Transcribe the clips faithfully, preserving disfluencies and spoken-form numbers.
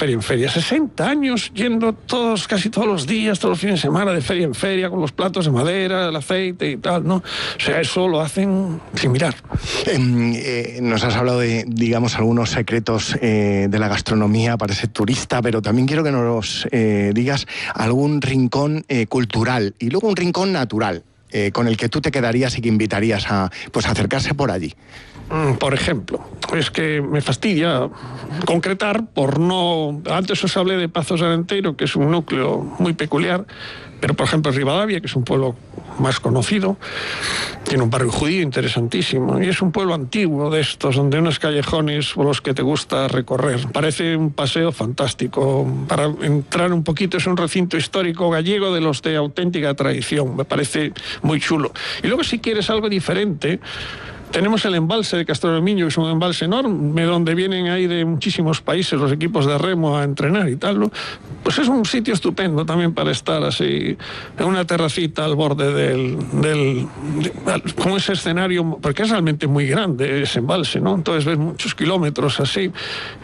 feria en feria. sesenta años yendo todos, casi todos los días, todos los fines de semana, de feria en feria, con los platos de madera, el aceite y tal, ¿no? O sea, eso lo hacen sin mirar. Eh, eh, nos has hablado de, digamos, algunos secretos eh, de la gastronomía para ese turista, pero también quiero que nos eh, digas algún rincón eh, cultural y luego un rincón natural eh, con el que tú te quedarías y que invitarías a, pues, a acercarse por allí. Por ejemplo, es que me fastidia concretar por no... Antes os hablé de Pazos de Arenteiro, que es un núcleo muy peculiar, pero por ejemplo Ribadavia, que es un pueblo más conocido, tiene un barrio judío interesantísimo y es un pueblo antiguo de estos, donde unos callejones por los que te gusta recorrer. Parece un paseo fantástico. Para entrar un poquito, es un recinto histórico gallego de los de auténtica tradición. Me parece muy chulo. Y luego, si quieres algo diferente, tenemos el embalse de Castrolemiño, que es un embalse enorme, donde vienen ahí de muchísimos países los equipos de remo a entrenar y tal, ¿no? Pues es un sitio estupendo también para estar así, en una terracita al borde del... del de, con ese escenario, porque es realmente muy grande ese embalse, ¿no? Entonces ves muchos kilómetros así.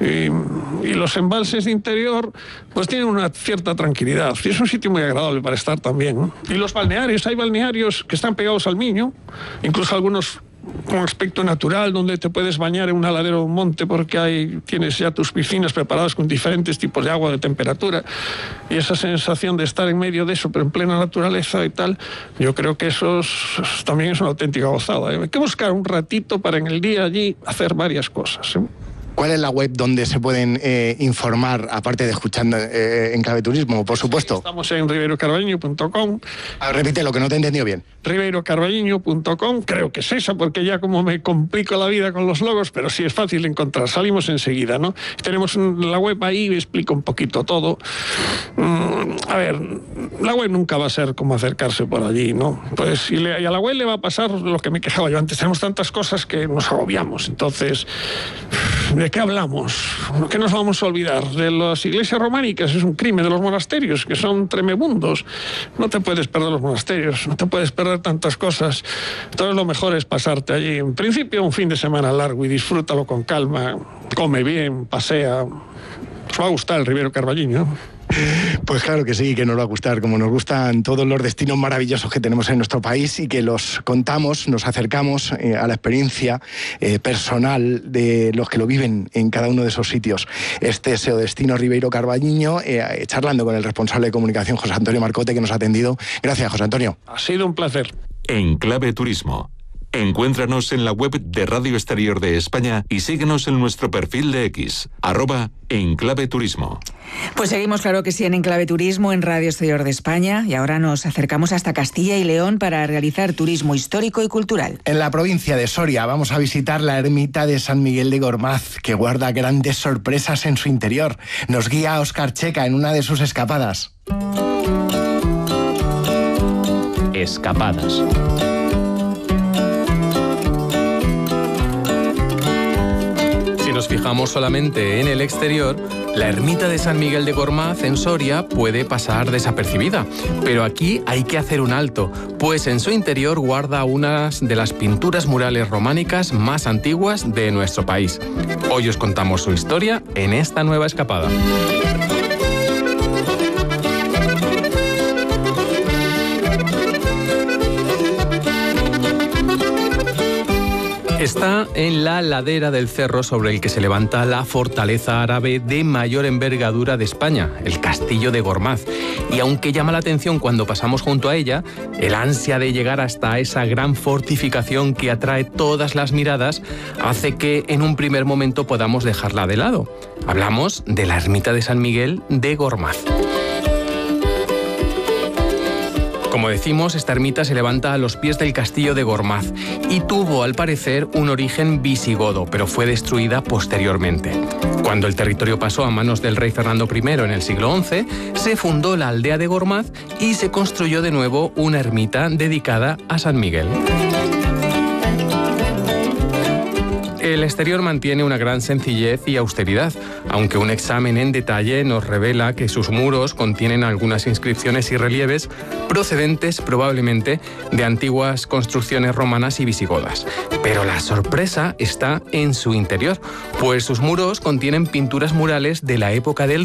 Y, y los embalses de interior, pues tienen una cierta tranquilidad. Y es un sitio muy agradable para estar también, ¿no? Y los balnearios, hay balnearios que están pegados al Miño, incluso algunos con aspecto natural, donde te puedes bañar en un aladero de un monte porque hay, tienes ya tus piscinas preparadas con diferentes tipos de agua, de temperatura, y esa sensación de estar en medio de eso, pero en plena naturaleza y tal, yo creo que eso es, también es una auténtica gozada, ¿eh? Hay que buscar un ratito para en el día allí hacer varias cosas, ¿eh? ¿Cuál es la web donde se pueden eh, informar, aparte de escuchando eh, en Clave Turismo, por supuesto? Sí, estamos en ribeiro carballiño punto com. Ah, repite lo que no te he entendido bien. ribeiro carballiño punto com, creo que es esa, porque ya como me complico la vida con los logos, pero sí es fácil de encontrar, salimos enseguida, ¿no? Tenemos la web ahí, explico un poquito todo. Mm, a ver, la web nunca va a ser como acercarse por allí, ¿no? Pues y, le, y a la web le va a pasar lo que me quejaba yo antes, tenemos tantas cosas que nos agobiamos, entonces... ¿De qué hablamos? ¿Qué nos vamos a olvidar? De las iglesias románicas, es un crimen, de los monasterios, que son tremebundos. No te puedes perder los monasterios, no te puedes perder tantas cosas. Entonces lo mejor es pasarte allí. En principio un fin de semana largo y disfrútalo con calma, come bien, pasea. Os va a gustar el Ribeiro Carballiño, ¿no? Pues claro que sí, que nos va a gustar, como nos gustan todos los destinos maravillosos que tenemos en nuestro país y que los contamos, nos acercamos eh, a la experiencia eh, personal de los que lo viven en cada uno de esos sitios. Este es el destino Ribeiro Carballiño, eh, charlando con el responsable de comunicación, José Antonio Marcote, que nos ha atendido. Gracias, José Antonio. Ha sido un placer. En Clave Turismo. Encuéntranos en la web de Radio Exterior de España y síguenos en nuestro perfil de X, arroba Enclave Turismo. Pues seguimos, claro que sí, en Enclave Turismo, en Radio Exterior de España, y ahora nos acercamos hasta Castilla y León para realizar turismo histórico y cultural. En la provincia de Soria vamos a visitar la ermita de San Miguel de Gormaz, que guarda grandes sorpresas en su interior. Nos guía Óscar Checa en una de sus escapadas. Escapadas. Si nos fijamos solamente en el exterior, la ermita de San Miguel de Gormaz en Soria puede pasar desapercibida, pero aquí hay que hacer un alto, pues en su interior guarda unas de las pinturas murales románicas más antiguas de nuestro país. Hoy os contamos su historia en esta nueva escapada. Está en la ladera del cerro sobre el que se levanta la fortaleza árabe de mayor envergadura de España, el Castillo de Gormaz. Y aunque llama la atención cuando pasamos junto a ella, el ansia de llegar hasta esa gran fortificación que atrae todas las miradas hace que en un primer momento podamos dejarla de lado. Hablamos de la ermita de San Miguel de Gormaz. Como decimos, esta ermita se levanta a los pies del castillo de Gormaz y tuvo, al parecer, un origen visigodo, pero fue destruida posteriormente. Cuando el territorio pasó a manos del rey Fernando primero en el siglo once, se fundó la aldea de Gormaz y se construyó de nuevo una ermita dedicada a San Miguel. El exterior mantiene una gran sencillez y austeridad, aunque un examen en detalle nos revela que sus muros contienen algunas inscripciones y relieves procedentes probablemente de antiguas construcciones romanas y visigodas. Pero la sorpresa está en su interior, pues sus muros contienen pinturas murales de la época del